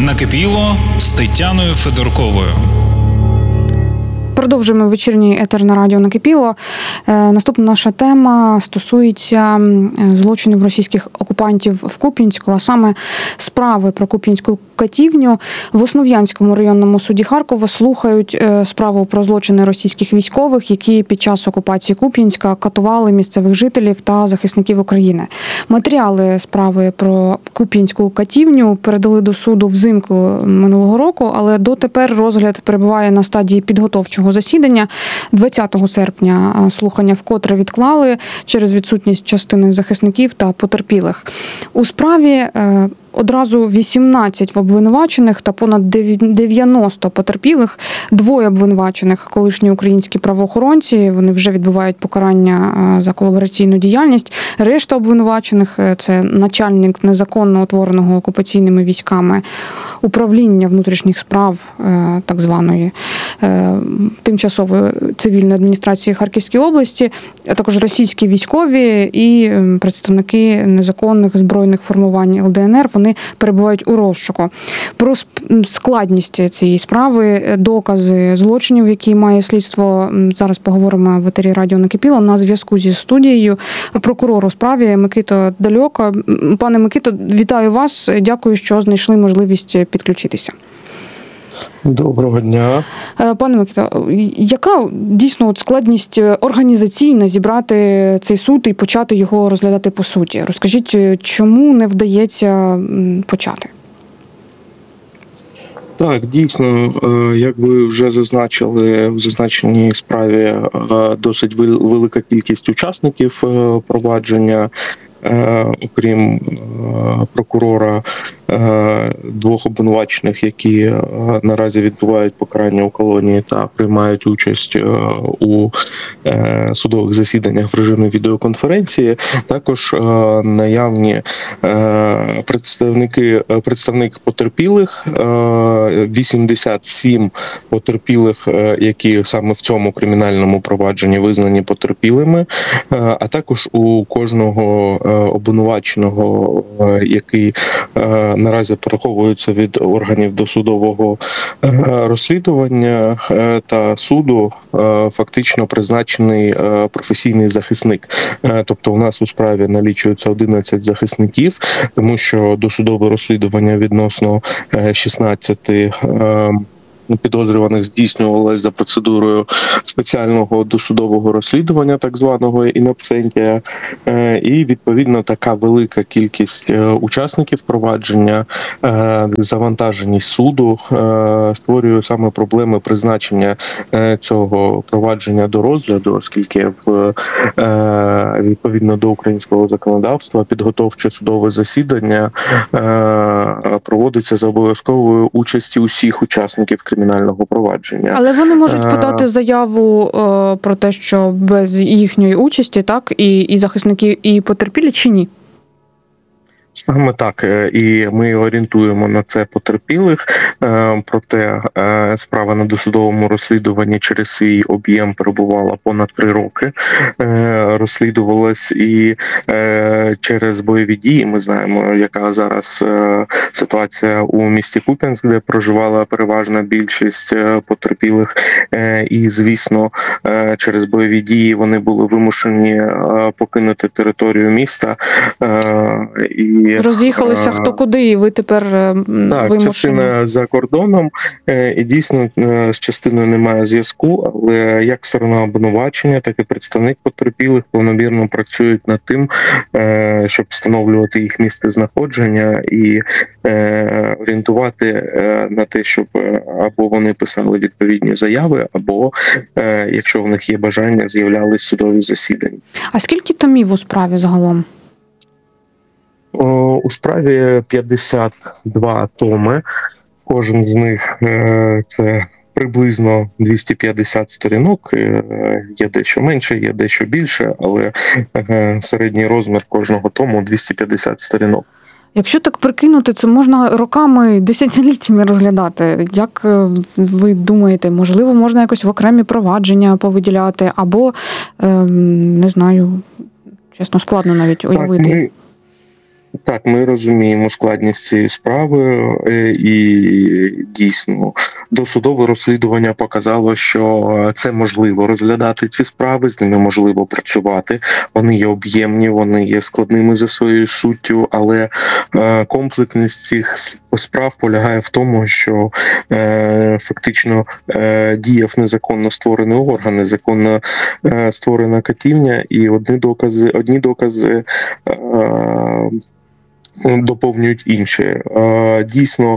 Накипіло з Тетяною Федорковою. Продовжуємо вечірній етер на радіо «Накипіло». Наступна наша тема стосується злочинів російських окупантів в Куп'янську, а саме справи про Куп'янську катівню. В Основ'янському районному суді Харкова слухають справу про злочини російських військових, які під час окупації Куп'янська катували місцевих жителів та захисників України. Матеріали справи про Куп'янську катівню передали до суду взимку минулого року, але дотепер розгляд перебуває на стадії підготовчого засідання. 20 серпня слухання вкотре відклали через відсутність частини захисників та потерпілих. У справі одразу 18 обвинувачених та понад 90 потерпілих. 2 обвинувачених – колишні українські правоохоронці, вони вже відбувають покарання за колабораційну діяльність. Решта обвинувачених – це начальник незаконно утвореного окупаційними військами управління внутрішніх справ так званої тимчасової цивільної адміністрації Харківської області, а також російські військові і представники незаконних збройних формувань ЛДНР. Вони перебувають у розшуку. Про складність цієї справи, докази злочинів, які має слідство, зараз поговоримо в етері радіо «Накипіло». На зв'язку зі студією прокурор у справі Микито Дальоко. Пане Микито, вітаю вас. Дякую, що знайшли можливість підключитися. Доброго дня. Пане Микито, яка дійсно складність організаційна зібрати цей суд і почати його розглядати по суті? Розкажіть, чому не вдається почати? Так, дійсно, як ви вже зазначили, в зазначеній справі досить велика кількість учасників провадження. Окрім прокурора, 2 обвинувачених, які наразі відбувають покарання у колонії та приймають участь у судових засіданнях в режимі відеоконференції, також наявні представник потерпілих, 87 потерпілих, які саме в цьому кримінальному провадженні визнані потерпілими, а також у кожного обвинуваченого, який наразі переховується від органів досудового розслідування та суду, фактично призначений професійний захисник. Тобто у нас у справі налічується 11 захисників, тому що досудове розслідування відносно 16 підозрюваних здійснювалось за процедурою спеціального досудового розслідування, так званого інабсентія, і відповідно така велика кількість учасників провадження, завантаженість суду створює саме проблеми призначення цього провадження до розгляду, оскільки відповідно до українського законодавства підготовче судове засідання проводиться за обов'язковою участі усіх учасників кримінального провадження. Але вони можуть подати заяву про те, що без їхньої участі, так, і захисники, і потерпілі, чи ні? Саме так, і ми орієнтуємо на це потерпілих, проте справа на досудовому розслідуванні через свій об'єм перебувала понад 3 роки, розслідувалась і через бойові дії. Ми знаємо, яка зараз ситуація у місті Куп'янськ, де проживала переважна більшість потерпілих, і, звісно, через бойові дії вони були вимушені покинути територію міста, і роз'їхалися хто куди, і ви тепер вимушені. Частина за кордоном, і дійсно з частиною немає зв'язку, але як сторона обвинувачення, так і представник потерпілих повномірно працюють над тим, щоб встановлювати їх місце знаходження і орієнтувати на те, щоб або вони писали відповідні заяви, або, якщо в них є бажання, з'являлись судові засідання. А скільки томів у справі загалом? У справі 52 томи. Кожен з них це приблизно 250 сторінок. Є дещо менше, є дещо більше, але середній розмір кожного тому 250 сторінок. Якщо так прикинути, це можна роками, десятиліттями розглядати. Як ви думаєте, можливо, можна якось в окремі провадження повиділяти, або, не знаю, чесно, складно навіть уявити. Так, ми розуміємо складність цієї справи, і дійсно досудове розслідування показало, що це можливо розглядати ці справи, з ними можливо працювати. Вони є об'ємні, вони є складними за своєю суттю, але комплексність цих справ полягає в тому, що фактично діяв незаконно створений орган, незаконно створена катівня, і одні докази доповнюють інші. Дійсно,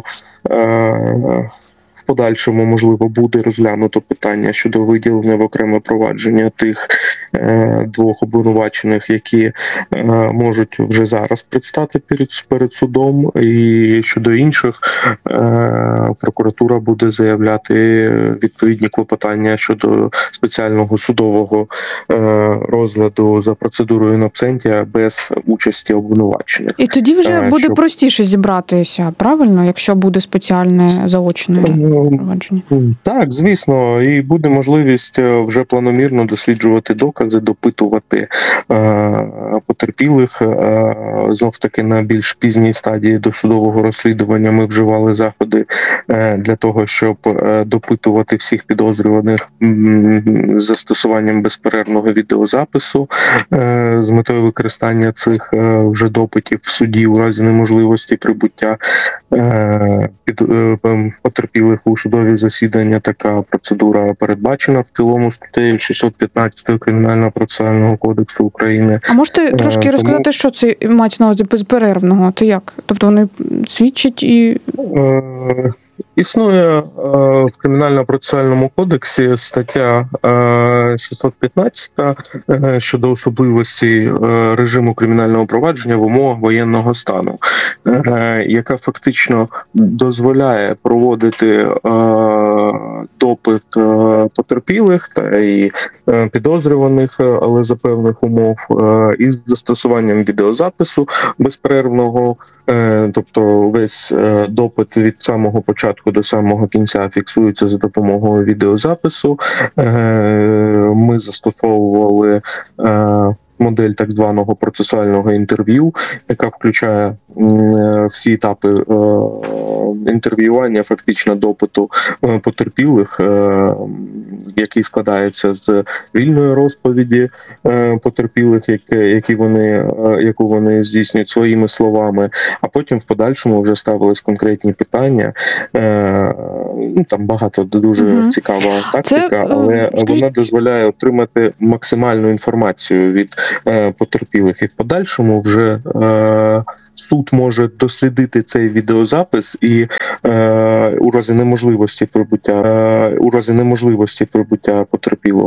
в подальшому, можливо, буде розглянуто питання щодо виділення в окреме провадження тих двох обвинувачених, які можуть вже зараз предстати перед судом, і щодо інших прокуратура буде заявляти відповідні клопотання щодо спеціального судового розгляду за процедурою in absentia без участі обвинувачених. І тоді вже буде простіше зібратися, правильно, якщо буде спеціальне заочне провадження? Так, звісно, і буде можливість вже планомірно досліджувати докази, допитувати потерпілих. Знов-таки на більш пізній стадії досудового розслідування ми вживали заходи для того, щоб допитувати всіх підозрюваних з застосуванням безперервного відеозапису з метою використання цих вже допитів в суді у разі неможливості прибуття потерпілих у судові засідання. Така процедура передбачена в цілому статтею 615 Кримінального процесуального кодексу України. А можете трошки розказати, що це мається на увазі безперервного? Це як? Тобто вони свідчать і... Існує в Кримінально-процесуальному кодексі стаття 615 щодо особливостей режиму кримінального провадження в умовах воєнного стану, яка фактично дозволяє проводити допит потерпілих та і підозрюваних, але за певних умов, із застосуванням відеозапису безперервного, тобто весь допит від самого початку до самого кінця фіксується за допомогою відеозапису. Ми застосовували модель так званого процесуального інтерв'ю, яка включає всі етапи інтерв'ювання, фактично допиту потерпілих, який складається з вільної розповіді потерпілих, яку вони здійснюють своїми словами, а потім в подальшому вже ставились конкретні питання. Там багато дуже цікава тактика, але вона дозволяє отримати максимальну інформацію від потерпілих, і в подальшому вже суд може дослідити цей відеозапис і у разі неможливості прибуття потерпілого